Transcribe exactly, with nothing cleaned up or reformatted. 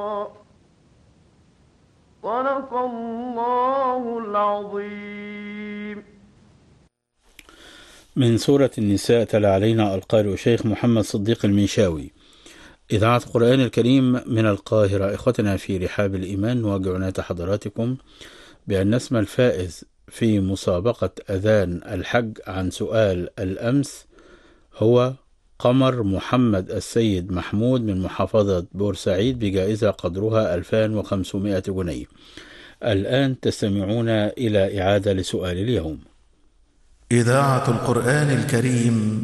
صدق الله العظيم. من سورة النساء تلا علينا القارئ شيخ محمد صديق المنشاوي، إذاعة القرآن الكريم من القاهرة. إخوتنا في رحاب الإيمان، نواجه عناية حضراتكم بأن نسمى الفائز في مسابقة أذان الحج عن سؤال الأمس هو قمر محمد السيد محمود من محافظة بورسعيد بجائزة قدرها ألفين وخمسمائة جنيه. الآن تستمعون إلى إعادة لسؤال اليوم. إذاعة القرآن الكريم